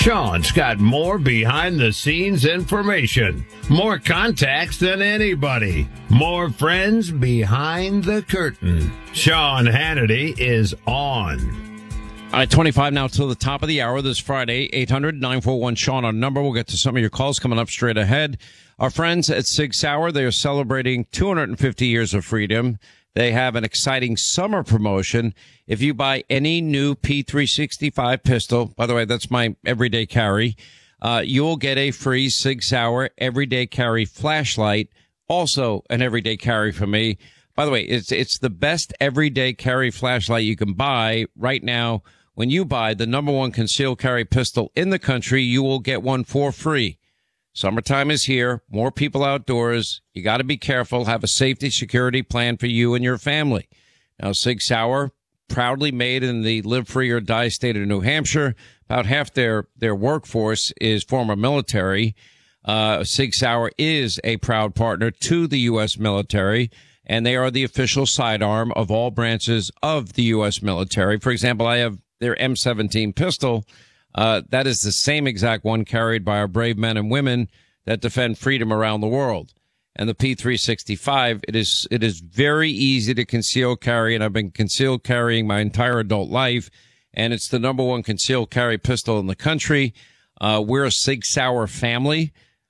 Sean's got more behind-the-scenes information, more contacts than anybody, more friends behind the curtain. Sean Hannity is on. All right, 25 now till the top of the hour this Friday, 800-941-SEAN, our number. We'll get to some of your calls coming up straight ahead. Our friends at Sig Sauer, they are celebrating 250 years of freedom. They have an exciting summer promotion. If you buy any new P365 pistol, by the way, that's my everyday carry, you will get a free Sig Sauer everyday carry flashlight, also an everyday carry for me. By the way, it's the best everyday carry flashlight you can buy right now. When you buy the number one concealed carry pistol in the country, you will get one for free. Summertime is here. More people outdoors. You got to be careful. Have a safety security plan for you and your family. Now, Sig Sauer, proudly made in the Live Free or Die state of New Hampshire. About half their workforce is former military. Sig Sauer is a proud partner to the U.S. military, and they are the official sidearm of all branches of the U.S. military. For example, I have their M17 pistol. That is the same exact one carried by our brave men and women that defend freedom around the world. And the P365, it is very easy to conceal carry, and I've been concealed carrying my entire adult life, and it's the number one concealed carry pistol in the country. We're a Sig Sauer family.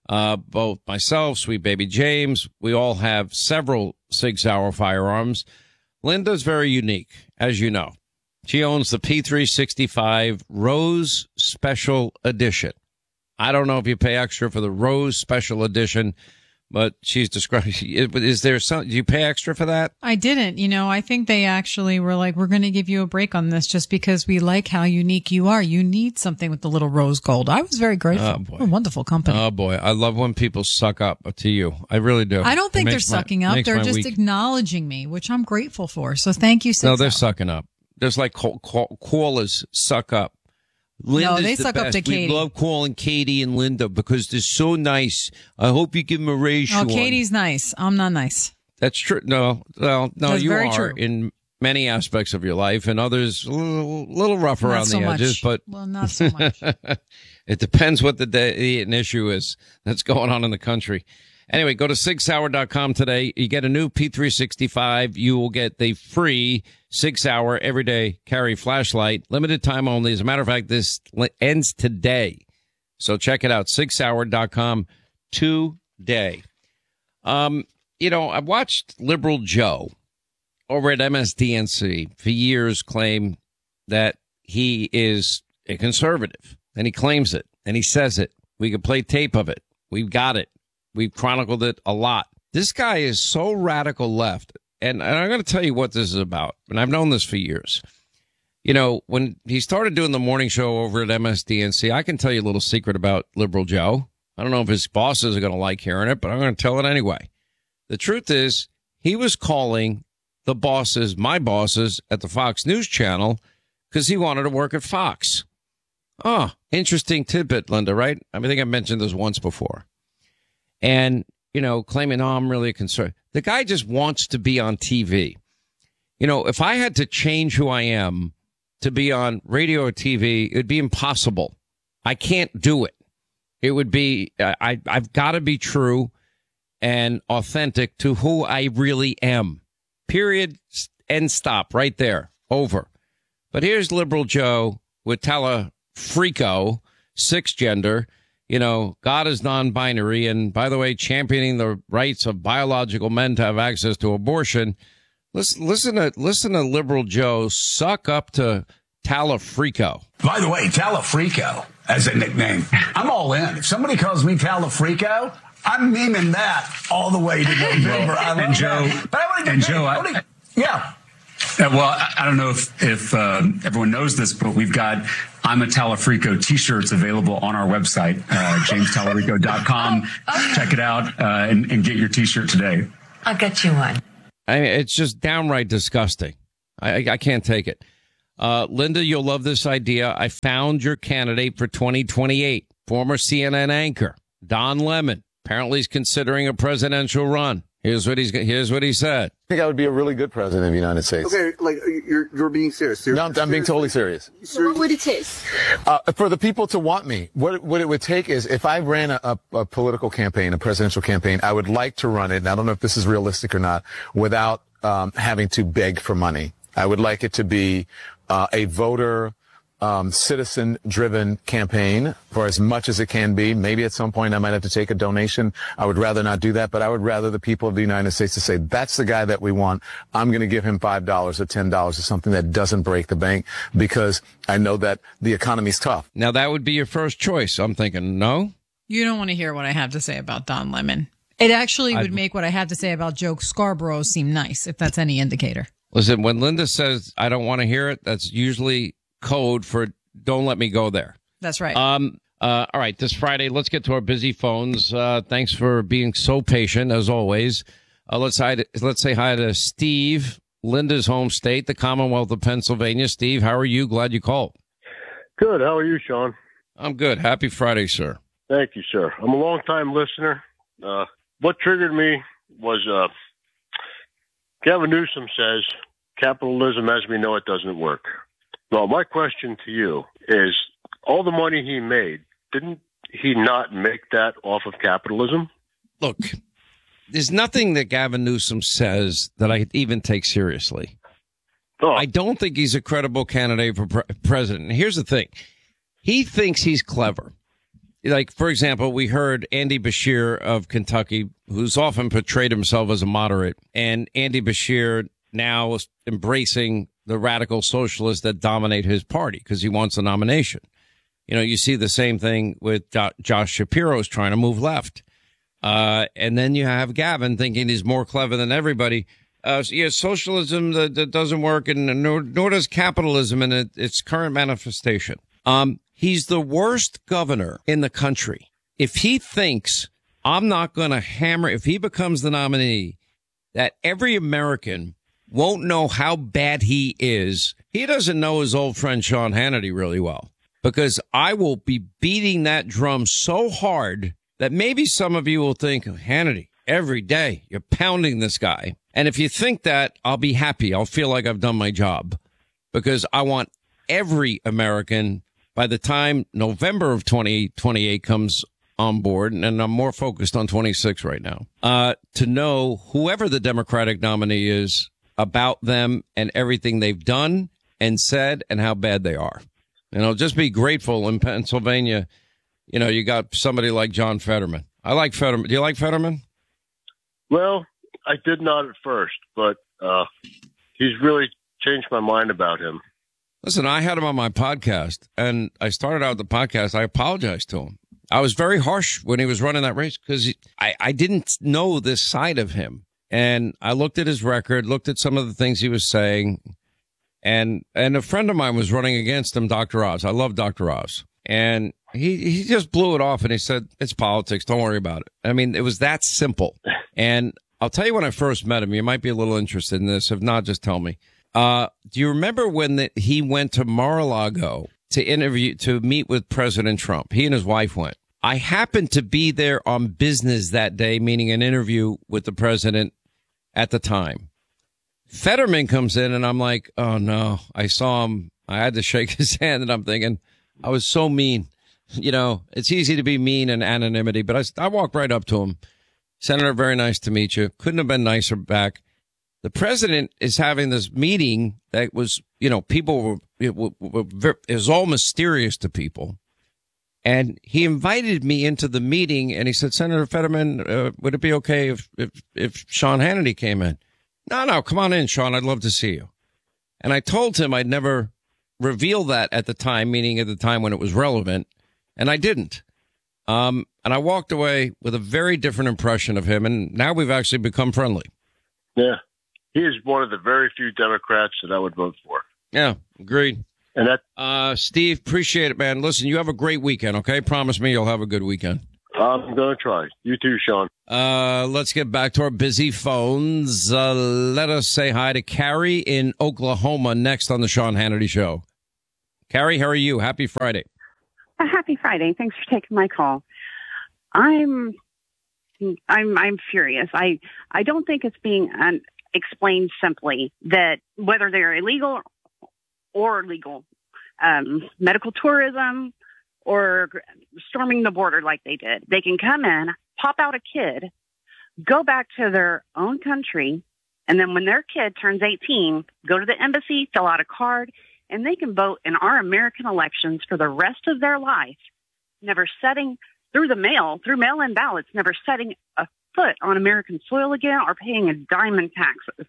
Both myself, sweet baby James, we all have several Sig Sauer firearms. Linda's very unique, as you know. She owns the P365 Rose Special Edition. I don't know if you pay extra for the Rose Special Edition, but she's describing. Is there some? Do you pay extra for that? I didn't. I think they actually were like, we're going to give you a break on this just because we like how unique you are. You need something with the little rose gold. I was very grateful. Oh, boy. A wonderful company. Oh, boy. I love when people suck up to you. I really do. I don't think they're sucking up. They're just acknowledging me, which I'm grateful for. So thank you, Sig Sauer. No, they're sucking up. There's like callers suck up. Linda's they the suck best. up to Katie. We love calling Katie and Linda because they're so nice. I hope you give them a raise. Oh, Katie's nice. I'm not nice. That's true. No, well, no, That's you very are true. in many aspects of your life, and others a little rough Not around so the edges. much. But well, not so much. It depends what an issue is that's going on in the country. Anyway, go to SigSauer.com today. You get a new P365. You will get the free Sig Sauer everyday carry flashlight. Limited time only. As a matter of fact, this ends today. So check it out. SigSauer.com today. I've watched Liberal Joe over at MSDNC for years claim that he is a conservative, and he claims it, and he says it. We can play tape of it. We've got it. We've chronicled it a lot. This guy is so radical left, and I'm going to tell you what this is about, and I've known this for years. When he started doing the morning show over at MSDNC, I can tell you a little secret about Liberal Joe. I don't know if his bosses are going to like hearing it, but I'm going to tell it anyway. The truth is, he was calling the bosses, my bosses, at the Fox News Channel because he wanted to work at Fox. Oh, interesting tidbit, Linda, right? I think I mentioned this once before. And, claiming, I'm really concerned. The guy just wants to be on TV. If I had to change who I am to be on radio or TV, it would be impossible. I can't do it. It would be, I've got to be true and authentic to who I really am. Period. End stop. Right there. Over. But here's Liberal Joe with Talafrico, sixth gender. God is non-binary, and by the way, championing the rights of biological men to have access to abortion. Listen to Liberal Joe suck up to Talafrico. By the way, Talafrico as a nickname, I'm all in. If somebody calls me Talafrico, I'm memeing that all the way to November. And Joe, yeah. Well, I don't know if everyone knows this, but we've got I'm a Talafrico t-shirts available on our website, jamestalarico.com. Check it out and get your t-shirt today. I'll get you one. It's just downright disgusting. I can't take it. Linda, you'll love this idea. I found your candidate for 2028, former CNN anchor, Don Lemon. Apparently he's considering a presidential run. Here's what he said. I think I would be a really good president of the United States. Okay, like you're being serious. No, I'm being totally serious. So what would it take? For the people to want me, what it would take is if I ran a political campaign, a presidential campaign, I would like to run it, and I don't know if this is realistic or not, without having to beg for money. I would like it to be a voter citizen-driven campaign for as much as it can be. Maybe at some point I might have to take a donation. I would rather not do that, but I would rather the people of the United States to say, that's the guy that we want. I'm going to give him $5 or $10 or something that doesn't break the bank, because I know that the economy's tough. Now, that would be your first choice. I'm thinking, no? You don't want to hear what I have to say about Don Lemon. It actually would make what I have to say about Joe Scarborough seem nice, if that's any indicator. Listen, when Linda says, I don't want to hear it, that's usually code for don't let me go there. That's right. All right, this Friday, let's get to our busy phones. Thanks for being so patient, as always. Let's say hi to Steve, Linda's home state, the Commonwealth of Pennsylvania. Steve, how are you? Glad you called. Good. How are you, Sean? I'm good. Happy Friday, sir. Thank you, sir. I'm a long-time listener. What triggered me was Gavin Newsom says capitalism as we know it doesn't work. Well, my question to you is, all the money he made, didn't he not make that off of capitalism? Look, there's nothing that Gavin Newsom says that I even take seriously. Oh. I don't think he's a credible candidate for president. Here's the thing. He thinks he's clever. Like, for example, we heard Andy Beshear of Kentucky, who's often portrayed himself as a moderate, and Andy Beshear now is embracing the radical socialists that dominate his party because he wants a nomination. You know, you see the same thing with Josh Shapiro's trying to move left. And then you have Gavin thinking he's more clever than everybody. Socialism that doesn't work, and nor does capitalism in its current manifestation. He's the worst governor in the country. If he thinks I'm not going to hammer, if he becomes the nominee, that every American won't know how bad he is. He doesn't know his old friend Sean Hannity really well, because I will be beating that drum so hard that maybe some of you will think, Hannity, every day you're pounding this guy. And if you think that, I'll be happy. I'll feel like I've done my job, because I want every American, by the time November of 2028 comes on board, and I'm more focused on 26 right now, to know whoever the Democratic nominee is, about them and everything they've done and said and how bad they are. And I'll just be grateful in Pennsylvania. You know, you got somebody like John Fetterman. I like Fetterman. Do you like Fetterman? Well, I did not at first, but he's really changed my mind about him. Listen, I had him on my podcast, and I started out the podcast. I apologized to him. I was very harsh when he was running that race because I didn't know this side of him. And I looked at his record, looked at some of the things he was saying, and a friend of mine was running against him, Dr. Oz. I love Dr. Oz. And he just blew it off, and he said, it's politics. Don't worry about it. I mean, it was that simple. And I'll tell you, when I first met him, you might be a little interested in this. If not, just tell me. Do you remember when he went to Mar-a-Lago to meet with President Trump? He and his wife went. I happened to be there on business that day, meaning an interview with the president at the time. Fetterman comes in, and I'm like, oh, no. I saw him. I had to shake his hand, and I'm thinking, I was so mean. You know, it's easy to be mean in anonymity, but I walked right up to him. Senator, very nice to meet you. Couldn't have been nicer back. The president is having this meeting that was, you know, it was all mysterious to people. And he invited me into the meeting, and he said, Senator Fetterman, would it be okay if Sean Hannity came in? No, come on in, Sean. I'd love to see you. And I told him I'd never reveal that at the time, meaning at the time when it was relevant, and I didn't. And I walked away with a very different impression of him, and now we've actually become friendly. Yeah. He is one of the very few Democrats that I would vote for. Yeah, agreed. And that, Steve, appreciate it, man. Listen, you have a great weekend, okay? Promise me you'll have a good weekend. I'm going to try. You too, Sean. Let's get back to our busy phones. Let us say hi to Carrie in Oklahoma next on the Sean Hannity Show. Carrie, how are you? Happy Friday. Happy Friday. Thanks for taking my call. I'm I'm furious. I don't think it's being explained simply that whether they're illegal or legal, medical tourism or storming the border like they did, they can come in, pop out a kid, go back to their own country, and then when their kid turns 18, go to the embassy, fill out a card, and they can vote in our American elections for the rest of their life, never setting through mail-in ballots, never setting a foot on American soil again or paying a dime in taxes.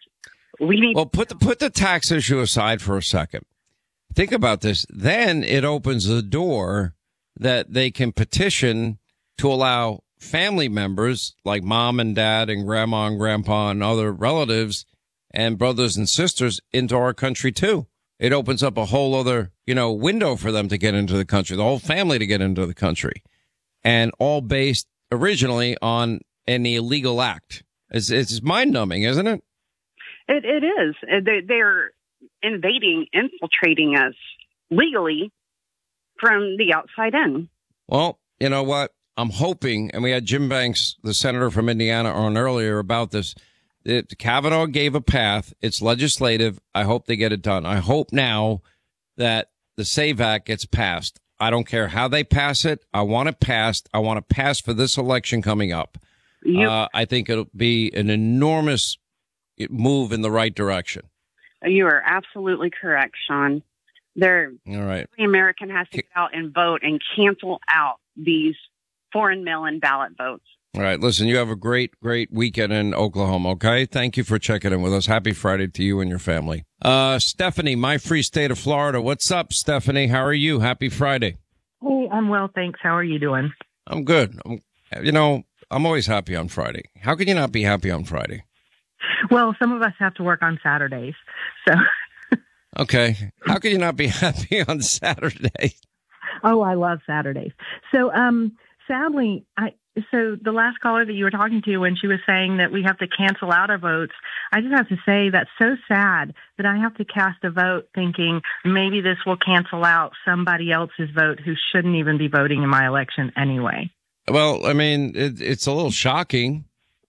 Put the tax issue aside for a second. Think about this. Then it opens the door that they can petition to allow family members like mom and dad and grandma and grandpa and other relatives and brothers and sisters into our country too. It opens up a whole other, window for them to get into the country, the whole family to get into the country, and all based originally on an illegal act. It's mind numbing, isn't it? It is. They're infiltrating us legally from the outside in. Well, you know what? I'm hoping, and we had Jim Banks, the senator from Indiana, on earlier about this. Kavanaugh gave a path. It's legislative. I hope they get it done. I hope now that the SAVE Act gets passed. I don't care how they pass it. I want it passed. I want to pass for this election coming up. Yep. I think it'll be an enormous move in the right direction. You are absolutely correct, Sean. All right. Every American has to get out and vote and cancel out these foreign mail-in ballot votes. All right. Listen, you have a great weekend in Oklahoma, okay? Thank you for checking in with us. Happy Friday to you and your family. Stephanie, my free state of Florida. What's up, Stephanie? How are you? Happy Friday. Hey, I'm well, thanks. How are you doing? I'm good. I'm always happy on Friday. How can you not be happy on Friday? Well, some of us have to work on Saturdays, so. Okay. How can you not be happy on Saturday? Oh, I love Saturdays. So, sadly, so the last caller that you were talking to, when she was saying that we have to cancel out our votes, I just have to say that's so sad that I have to cast a vote thinking maybe this will cancel out somebody else's vote who shouldn't even be voting in my election anyway. Well, I mean, it's a little shocking.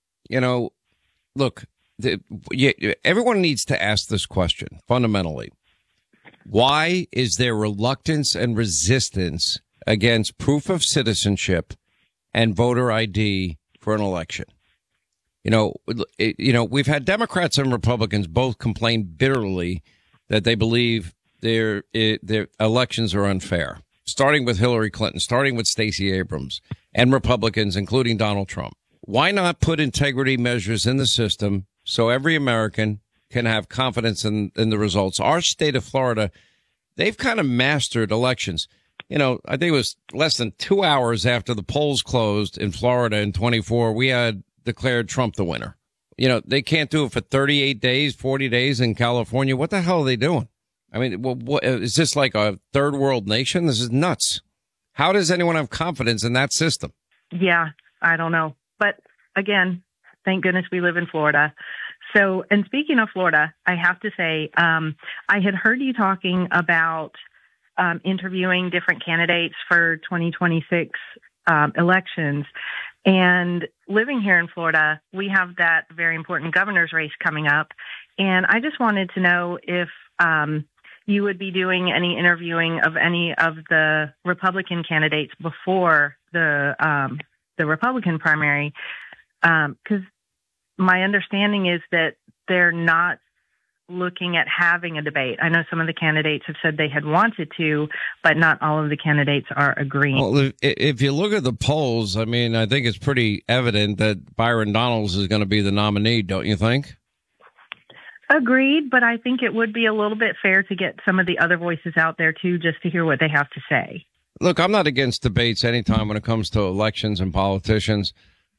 Look, everyone needs to ask this question fundamentally. Why is there reluctance and resistance against proof of citizenship and voter ID for an election? We've had Democrats and Republicans both complain bitterly that they believe their elections are unfair, starting with Hillary Clinton, starting with Stacey Abrams, and Republicans, including Donald Trump. Why not put integrity measures in the system so every American can have confidence in the results? Our state of Florida, they've kind of mastered elections. I think it was less than 2 hours after the polls closed in Florida in 24, we had declared Trump the winner. They can't do it for 38 days, 40 days in California. What the hell are they doing? I mean, what is this, like a third world nation? This is nuts. How does anyone have confidence in that system? Yeah, I don't know. But again, thank goodness we live in Florida. So, and speaking of Florida, I have to say, I had heard you talking about interviewing different candidates for 2026 elections. And living here in Florida, we have that very important governor's race coming up. And I just wanted to know if you would be doing any interviewing of any of the Republican candidates before the Republican primary, because my understanding is that they're not looking at having a debate. I know some of the candidates have said they had wanted to, but not all of the candidates are agreeing. Well, if you look at the polls, I mean, I think it's pretty evident that Byron Donalds is going to be the nominee, don't you think? Agreed, but I think it would be a little bit fair to get some of the other voices out there, too, just to hear what they have to say. Look, I'm not against debates anytime when it comes to elections and politicians.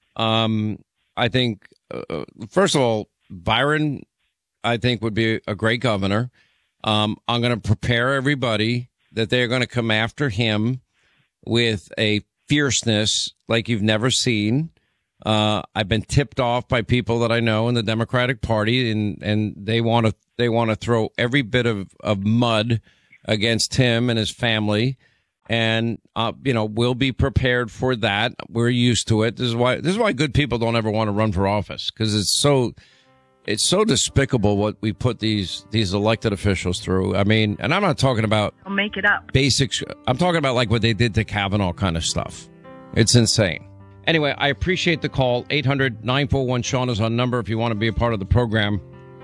I think, first of all, Byron, I think, would be a great governor. I'm going to prepare everybody that they're going to come after him with a fierceness like you've never seen. I've been tipped off by people that I know in the Democratic Party, and they want to throw every bit of mud against him and his family. And, we'll be prepared for that. We're used to it. This is why good people don't ever want to run for office, because it's so despicable what we put these elected officials through. I mean, and I'm not talking about I'll make it up. basics. I'm talking about like what they did to Kavanaugh kind of stuff. It's insane. Anyway, I appreciate the call. 800-941-SEAN is our number if you want to be a part of the program.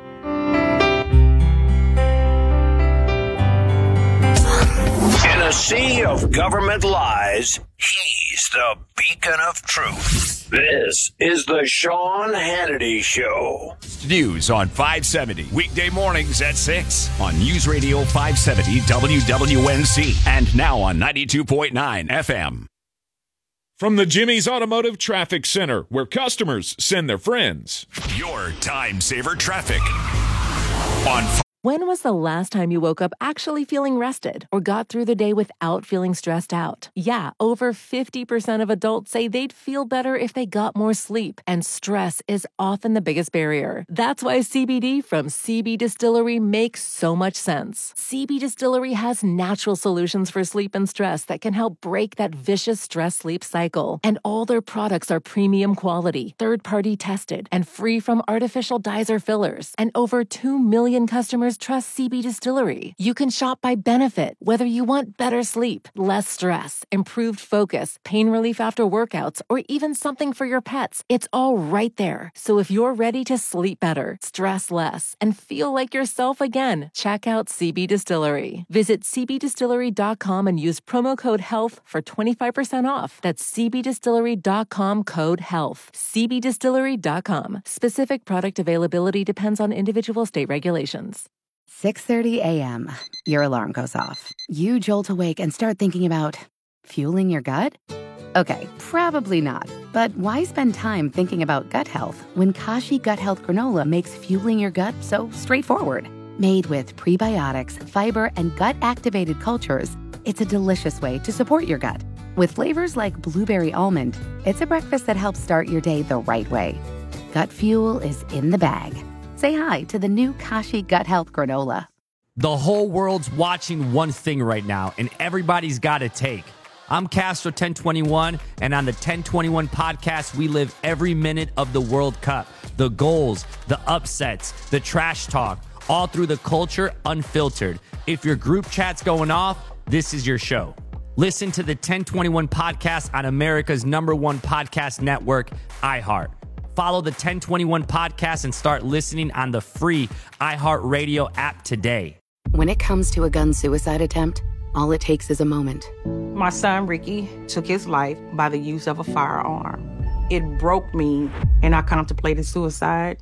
In a sea of government lies, he's the beacon of truth. This is the Sean Hannity Show. News on 570, weekday mornings at 6 on News Radio 570 WWNC and now on 92.9 FM. From the Jimmy's Automotive Traffic Center, where customers send their friends. Your time saver traffic on. When was the last time you woke up actually feeling rested or got through the day without feeling stressed out? Yeah, over 50% of adults say they'd feel better if they got more sleep, and stress is often the biggest barrier. That's why CBD from CB Distillery makes so much sense. CB Distillery has natural solutions for sleep and stress that can help break that vicious stress-sleep cycle. And all their products are premium quality, third-party tested, and free from artificial dyes or fillers. And over 2 million customers trust CB Distillery. You can shop by benefit, whether you want better sleep, less stress, improved focus, pain relief after workouts, or even something for your pets. It's all right there. So if you're ready to sleep better, stress less, and feel like yourself again, check out CB Distillery. Visit cbdistillery.com and use promo code HEALTH for 25% off. That's cbdistillery.com, code HEALTH. cbdistillery.com. Specific product availability depends on individual state regulations. 6:30 a.m. Your alarm goes off. You jolt awake and start thinking about fueling your gut? Okay, probably not. But why spend time thinking about gut health when Kashi Gut Health Granola makes fueling your gut so straightforward? Made with prebiotics, fiber, and gut-activated cultures, it's a delicious way to support your gut. With flavors like blueberry almond, it's a breakfast that helps start your day the right way. Gut fuel is in the bag. Say hi to the new Kashi Gut Health Granola. The whole world's watching one thing right now, and everybody's got a take. I'm Castro 1021, and on the 1021 podcast, we live every minute of the World Cup. The goals, the upsets, the trash talk, all through the culture, unfiltered. If your group chat's going off, this is your show. Listen to the 1021 podcast on America's #1 podcast network, iHeart. Follow the 1021 podcast and start listening on the free iHeartRadio app today. When it comes to a gun suicide attempt, all it takes is a moment. My son, Ricky, took his life by the use of a firearm. It broke me, and I contemplated suicide.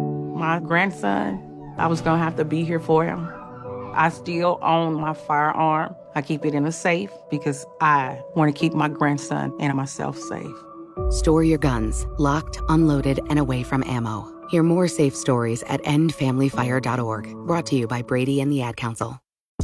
My grandson, I was going to have to be here for him. I still own my firearm. I keep it in a safe because I want to keep my grandson and myself safe. Store your guns, locked, unloaded, and away from ammo. Hear more safe stories at endfamilyfire.org. Brought to you by Brady and the Ad Council.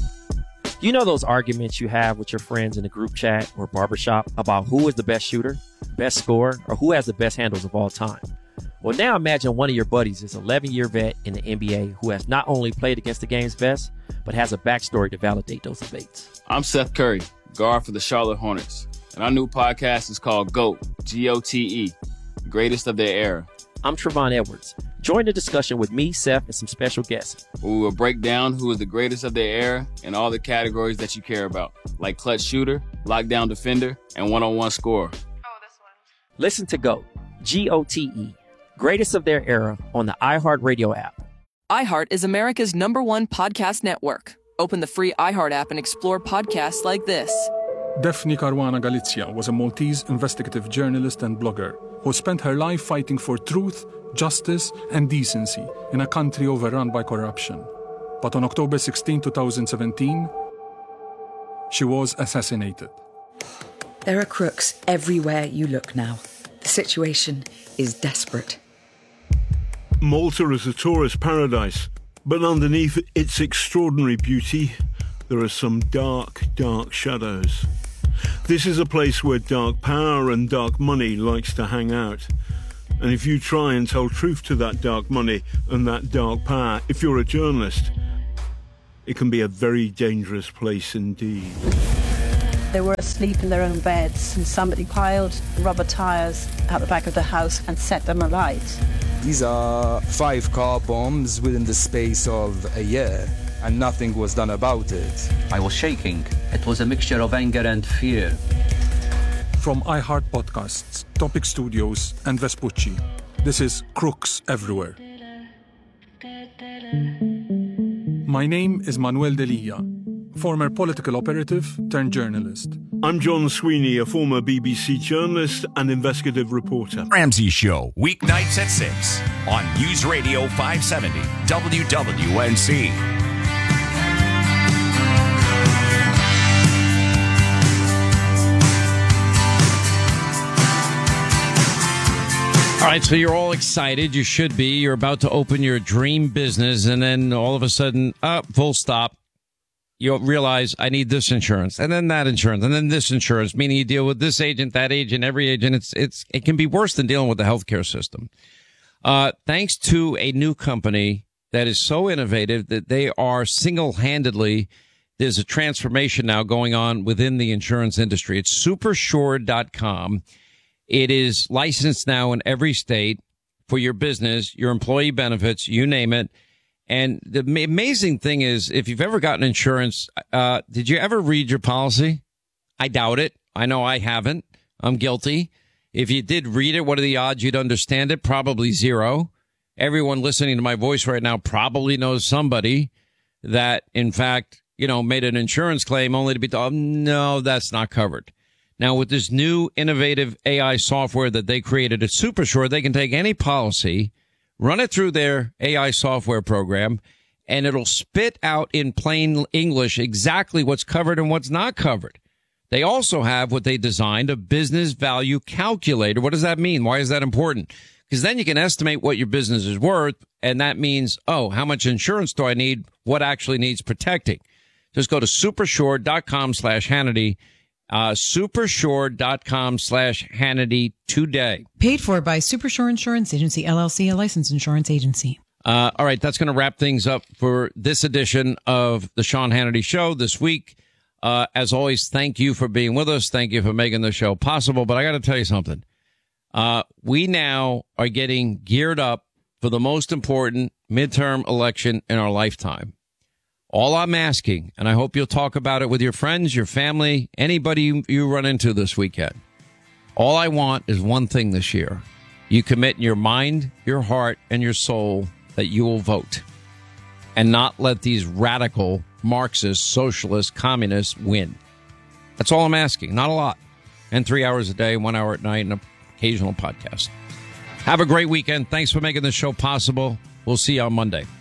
You know those arguments you have with your friends in a group chat or barbershop about who is the best shooter, best scorer, or who has the best handles of all time? Well, now imagine one of your buddies is an 11-year vet in the NBA who has not only played against the game's best, but has a backstory to validate those debates. I'm Seth Curry, guard for the Charlotte Hornets. And our new podcast is called GOAT, G-O-T-E, Greatest of Their Era. I'm Trevon Edwards. Join the discussion with me, Seth, and some special guests. We will break down who is the greatest of their era in all the categories that you care about, like clutch shooter, lockdown defender, and one-on-one scorer. Listen to GOAT, G-O-T-E, Greatest of Their Era on the iHeartRadio app. iHeart is America's #1 podcast network. Open the free iHeart app and explore podcasts like this. Daphne Caruana Galizia was a Maltese investigative journalist and blogger who spent her life fighting for truth, justice, and decency in a country overrun by corruption. But on October 16, 2017, she was assassinated. There are crooks everywhere you look now. The situation is desperate. Malta is a tourist paradise, but underneath its extraordinary beauty, there are some dark, dark shadows. This is a place where dark power and dark money likes to hang out. And if you try and tell truth to that dark money and that dark power, if you're a journalist, it can be a very dangerous place indeed. They were asleep in their own beds, and somebody piled rubber tires out the back of the house and set them alight. These are 5 car bombs within the space of a year, and nothing was done about it. I was shaking. It was a mixture of anger and fear. From iHeart Podcasts, Topic Studios, and Vespucci, this is Crooks Everywhere. My name is Manuel Delia, former political operative turned journalist. I'm John Sweeney, a former BBC journalist and investigative reporter. Ramsey Show, weeknights at 6 on News Radio 570 WWNC. All right, so you're all excited. You should be. You're about to open your dream business, and then all of a sudden, full stop. You realize I need this insurance, and then that insurance, and then this insurance, meaning you deal with this agent, that agent, every agent. It can be worse than dealing with the healthcare system. Thanks to a new company that is so innovative that they are single-handedly, there's a transformation now going on within the insurance industry. It's Supersure.com. It is licensed now in every state for your business, your employee benefits, you name it. And the amazing thing is, if you've ever gotten insurance, did you ever read your policy? I doubt it. I know I haven't. I'm guilty. If you did read it, what are the odds you'd understand it? Probably 0. Everyone listening to my voice right now probably knows somebody that, in fact, made an insurance claim only to be told, no, that's not covered. Now, with this new innovative AI software that they created at Supersure, they can take any policy, run it through their AI software program, and it'll spit out in plain English exactly what's covered and what's not covered. They also have what they designed, a business value calculator. What does that mean? Why is that important? Because then you can estimate what your business is worth, and that means, how much insurance do I need? What actually needs protecting? Just go to supersure.com/Hannity. Supersure.com/Hannity today. Paid for by Supersure Insurance Agency, LLC, a licensed insurance agency. All right, that's going to wrap things up for this edition of the Sean Hannity Show this week. As always, thank you for being with us. Thank you for making the show possible. But I got to tell you something. We now are getting geared up for the most important midterm election in our lifetime. All I'm asking, and I hope you'll talk about it with your friends, your family, anybody you run into this weekend. All I want is one thing this year. You commit in your mind, your heart, and your soul that you will vote and not let these radical Marxist, socialist, communists win. That's all I'm asking. Not a lot. And 3 hours a day, 1 hour at night, and an occasional podcast. Have a great weekend. Thanks for making this show possible. We'll see you on Monday.